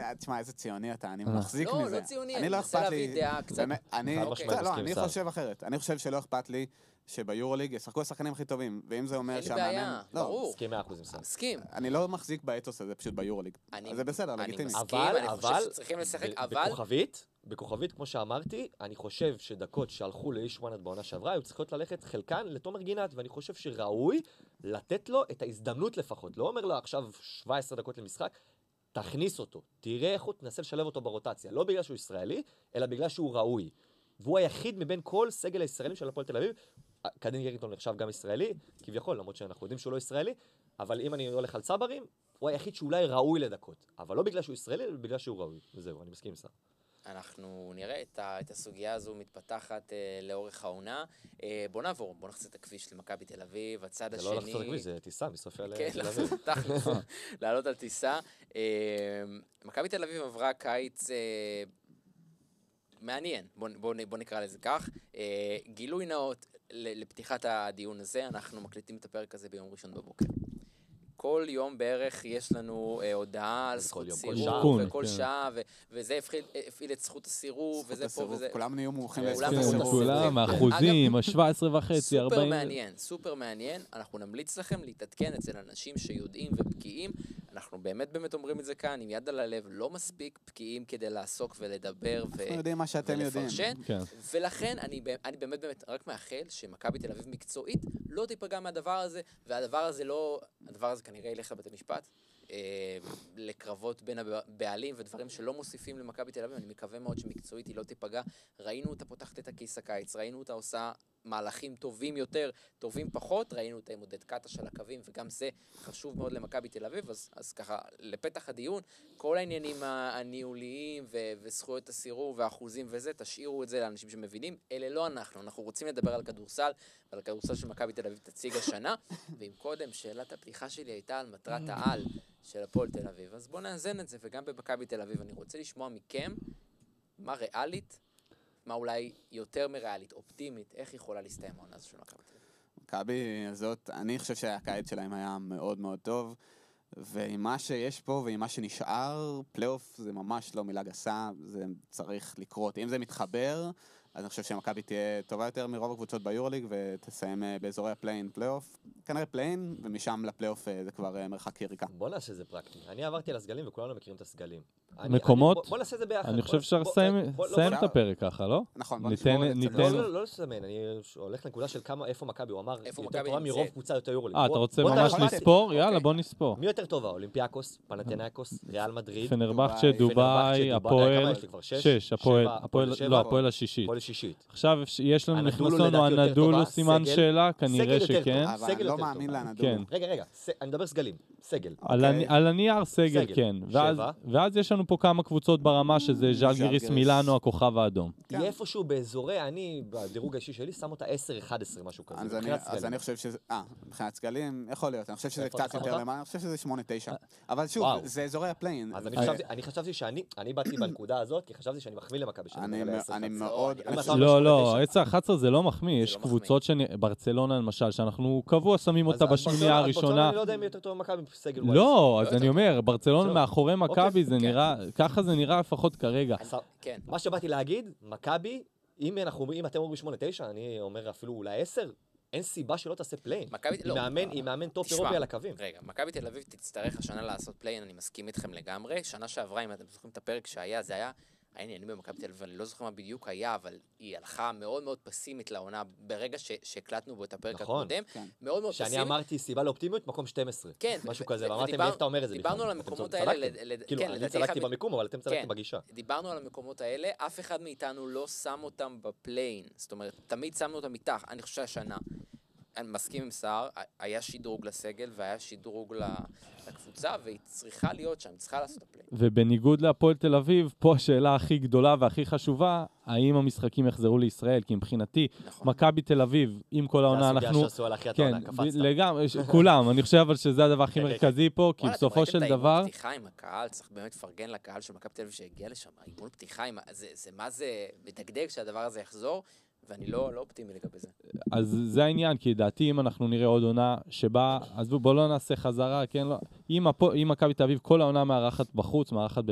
תשמע, איזה ציוני אתה, אני מחזיק לא, מזה. לא ציוני, אני לא מנסה אכפת להביא לי, דעה קצת. אני חושב אחרת. אני חושב שלא אכפת לי שביורוליג ישחקו השחקנים הכי טובים, ואם זה אומר שהמאמן... אין לי בעיה, ברור. מסכים 100%. מסכים. אני לא מחזיק באתוס הזה פשוט ביורוליג. אז זה בסדר, לגיטימי. אני מסכים, אני חושב שצריכים לשחק, אבל... בכוכבית, כמו שאמרתי, אני חושב שדקות שהלכו לאיש וואנט בעונה שעברה, היו צריכות ללכת חלקן לתומר גינת, ואני חושב שראוי לתת לו את ההזדמנות לפחות. לא אומר לו עכשיו 17 דקות למשחק, תכניס אותו, תראה איך הוא תנסה לשלב אותו ברוטציה. לא בגלל שהוא ישראלי, אלא בגלל שהוא ראוי. והוא היחיד מבין כל סגל הישראלים של הפועל תל אביב. קדין ירינגטון נחשב גם ישראלי, כביכול, למרות שאנחנו יודעים שהוא לא ישראלי, אבל אם אני הולך על צברים, הוא היחיד שאולי ראוי לדקות. אבל לא בגלל שהוא ישראלי, אלא בגלל שהוא ראוי. וזהו, אני מסכים עם זה. אנחנו נראה את הסוגיה הזו מתפתחת לאורך העונה. בוא נעבור, בוא נחצה את הכביש למכבי תל אביב, הצד השני... זה לא לחצות את הכביש, זה טיסה מסופיה לתל כן, אביב. לעלות על טיסה. מכבי תל אביב עברה קיץ מעניין, בוא נקרא לזה כך. גילוי נאות לפתיחת הדיון הזה, אנחנו מקליטים את הפרק הזה ביום ראשון בבוקר. כל יום בערך יש לנו הודעה על זכות סירוב, וכל שעה, וזה הפעיל את זכות הסירוב, וזה פה וזה... כולם נהיו מומחים לזכות הסירוב. כולם, האחוזים, ה-17.5, 40... סופר מעניין, סופר מעניין. אנחנו נמליץ לכם להתעדכן אצל אנשים שיודעים ובקיאים. אנחנו באמת אומרים את זה כאן, עם יד על הלב, לא מספיק בקיאים כדי לעסוק ולדבר אנחנו יודעים מה שאתם יודעים. ולכן אני באמת רק מאחל שמכבי תל אביב מקצועית לא תיפגע מהדבר הזה, והדבר הזה כנראה ילך לבית המשפט, לקרבות בין הבעלים ודברים שלא מוסיפים למכבי תל אביב. אני מקווה מאוד שמקצועית היא לא תיפגע. ראינו אותה פותחת את הכיס הקיץ, ראינו אותה עושה מהלכים טובים יותר, טובים פחות, ראינו אותה עם עודד קטע של הקווים, וגם זה חשוב מאוד למכבי תל אביב. אז ככה, לפתח הדיון, כל העניינים הניהוליים וזכויות הסירוב והאחוזים וזה, תשאירו את זה לאנשים שמבינים. אלה לא אנחנו רוצים לדבר על כדורסל, ועל הכדורסל שמכבי תל אביב תציג השנה. ואם קודם שאלת הפתיחה שלי הייתה על מטרת העל של הפועל תל אביב, אז בואו נאזן את זה. וגם במכבי תל אביב אני רוצה לשמוע מכם מה ריאלית, מה אולי יותר מריאלית, אופטימית, איך יכולה להסתיים העונה הזו של מכבי תל אביב. מכבי הזאת, אני חושב שהקיץ שלהם היה מאוד מאוד טוב, ועם מה שיש פה ועם מה שנשאר, פלייאוף זה ממש לא מילה גסה, זה צריך לקרות. אם זה מתחבר, אז אני חושב שמכבי תהיה טובה יותר מרוב הקבוצות ביורוליג, ותסיים באזורי הפליין פלייאוף. כנראה פליין, ומשם לפלייאוף זה כבר מרחק יריקה. בוא נעשה את זה פרקטי. אני עברתי על הסגלים וכולנו מכירים את הסגלים. מקומות? בוא נעשה את זה ביחד. אני חושב שאפשר לסיים את הפרק ככה, לא? נכון, בוא נשמור. לא לסמן, אני הולך לנקודה של איפה מכבי, הוא אמר יותר טובה מרוב קבוצה יותר יורוליג. אתה רוצה ממש לספור? יאללה, בוא נספור. מי יותר טובה? אולימפיאקוס, פנתינייקוס, ריאל מדריד, פנרבחצ'ה, דובאי, הפועל, 6, הפועל השישית. עכשיו יש לנו, נכנס לנו הנדולו סימן שאלה, כנראה שכן. אבל אני לא מאמין להנדולו. רגע, אני מדבר סגלים, סגל. על הנייר סגל, כן. ואז יש לנו פה כמה קבוצות ברמה, שזה ז'אלגיריס מילאנו, הכוכב האדום. היא איפשהו באזורי, אני בדירוג האישי שלי, שם אותה 10-11, משהו כזה. אז אני חושב שזה, מבחינת סגלים, יכול להיות. אני חושב שזה קצת יותר למעלה, אני חושב שזה 8-9. אבל שוב, זה אזורי הפליין. אז אני חשבתי שאני באתי בנקודה הזאת, כי חשבתי שאני מחמיא למכבי שלי. אני מאוד... לא, 10-11 זה לא מחמיא, יש קבוצות, ברצלונה למשל, שאנחנו קבוע שמים אותה בשמינייה הראשונה. אני לא יודע אם יותר טוב מכבי בסגל. לא, אז אני אומר, ברצלונה מאחורי מכבי זה נראה, ככה זה נראה לפחות כרגע. מה שבאתי להגיד, מכבי, אם אתם אומרים 8-9, אני אומר אפילו אולי 10, אין סיבה שלא תעשה פליין. היא מאמן טופ אירופי על הקווים. רגע, מכבי תל אביב תצטרך השנה לעשות פליין, אני מסכים איתכם לגמרי. שנה שעברה, אם אתם זוכרים את הפרק שהיה, זה היה עניינים במכבי תל אביב, אני לא זוכר מה בדיוק היה, אבל היא הלכה מאוד מאוד פסימית לעונה, ברגע שהקלטנו בו את הפרק הקודם, מאוד מאוד פסימית. שאני אמרתי סיבה לאופטימיות, מקום 12. כן. משהו כזה, ואמרתם איך אתה אומר את זה. דיברנו על המקומות האלה. כאילו, אני צלקתי במיקום, אבל אתם צלקתם בגישה. דיברנו על המקומות האלה, אף אחד מאיתנו לא שם אותם בפליין, זאת אומרת, תמיד שמנו אותם מתח, אני חושב שהשנה. אני מסכים עם סער, היה שדרוג לסגל והיה שדרוג לקבוצה, והיא צריכה להיות שם, צריכה לעשות הפליין. ובניגוד להפועל תל אביב, פה השאלה הכי גדולה והכי חשובה, האם המשחקים יחזרו לישראל? כי מבחינתי, מכבי תל אביב, עם כל העונה אנחנו... זה הסוגיה שעשו על הכי התעונה, קפצת. לגמרי, כולם, אני חושב אבל שזה הדבר הכי מרכזי פה, כי בסופו של דבר... אימון פתיחה עם הקהל, צריך באמת לפרגן לקהל של מכבי תל אביב שהגיע לשם, אימון פתיחה, מה זה מדגדג שהדבר הזה יחזור, ואני לא אופטימי לגבי זה. אז זה העניין, כי דעתי אם אנחנו נראה עוד עונה שבה, אז בואו לא נעשה חזרה, כן? אם מכבי תל אביב כל העונה מארחת בחוץ, מארחת